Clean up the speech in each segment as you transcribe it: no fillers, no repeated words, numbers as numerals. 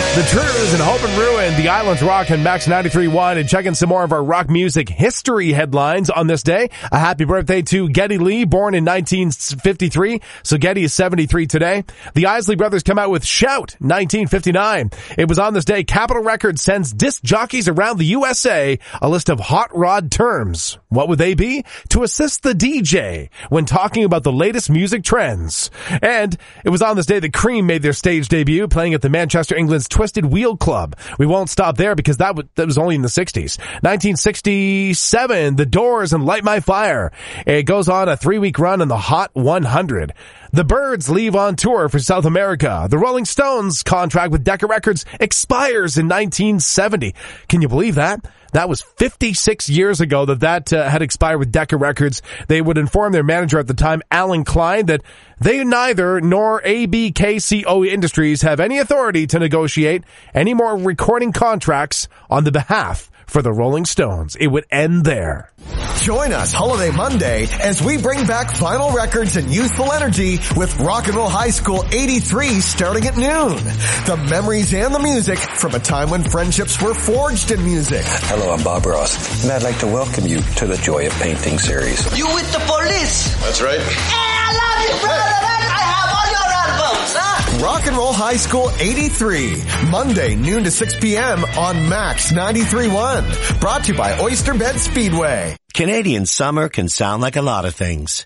The Trues and Hope and Ruin, the Islands Rock and Max 93.1, and checking some more of our rock music history headlines on this day. A happy birthday to Geddy Lee, born in 1953. So Geddy is 73 today. The Isley Brothers come out with Shout, 1959. It was on this day Capitol Records sends disc jockeys around the USA a list of hot rod terms. What would they be? To assist the DJ when talking about the latest music trends. And it was on this day that Cream made their stage debut, playing at the Manchester, England's Twisted Wheel Club. We won't stop there because that was only in the 60s. 1967, The Doors and Light My Fire. It goes on a 3-week run in the Hot 100. The Byrds leave on tour for South America. The Rolling Stones contract with Decca Records expires in 1970. Can you believe that? That was 56 years ago that had expired with Decca Records. They would inform their manager at the time, Alan Klein, that they neither nor ABKCO Industries have any authority to negotiate any more recording contracts on the behalf for the Rolling Stones. It would end there. Join us Holiday Monday as we bring back vinyl records and youthful energy with Rock and Roll High School 83 starting at noon. The memories and the music from a time when friendships were forged in music. Hello, I'm Bob Ross, and I'd like to welcome you to the Joy of Painting series. You with the police? That's right. Hey, I love you, brother. I have all your albums, huh? Rock and Roll High School 83, Monday, noon to 6 p.m. on Max 93.1. Brought to you by Oyster Bed Speedway. Canadian summer can sound like a lot of things.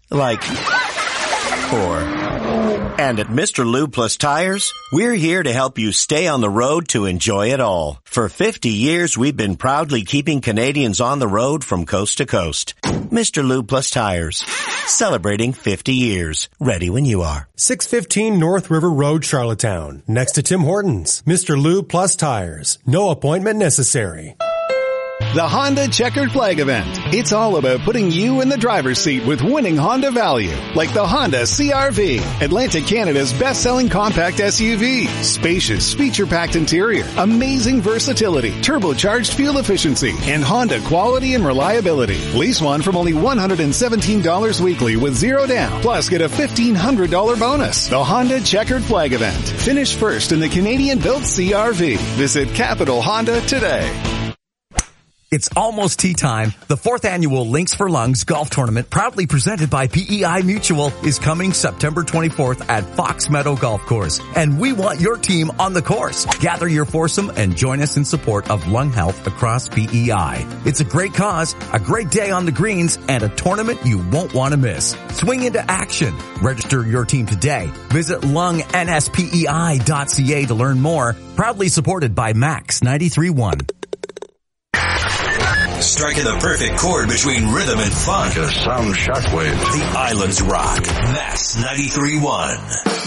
And at Mr. Lube Plus Tires, we're here to help you stay on the road to enjoy it all. For 50 years, we've been proudly keeping Canadians on the road from coast to coast. Mr. Lube Plus Tires, celebrating 50 years. Ready when you are. 615 North River Road, Charlottetown. Next to Tim Hortons. Mr. Lube Plus Tires. No appointment necessary. The Honda Checkered Flag event. It's all about putting you in the driver's seat with winning Honda value, like the Honda CR-V, Atlantic Canada's best-selling compact SUV. Spacious, feature-packed interior, amazing versatility, turbocharged fuel efficiency, and Honda quality and reliability. Lease one from only $117 weekly with zero down, plus get a $1,500 bonus. The Honda Checkered Flag event. Finish first in the Canadian-built CR-V. Visit Capital Honda today. It's almost tea time. The 4th annual Links for Lungs golf tournament, proudly presented by PEI Mutual, is coming September 24th at Fox Meadow Golf Course. And we want your team on the course. Gather your foursome and join us in support of lung health across PEI. It's a great cause, a great day on the greens, and a tournament you won't want to miss. Swing into action. Register your team today. Visit lungnspei.ca to learn more. Proudly supported by Max 93.1. Striking the perfect chord between rhythm and fun. Just sound shockwave. The Islands Rock. Max 93.1.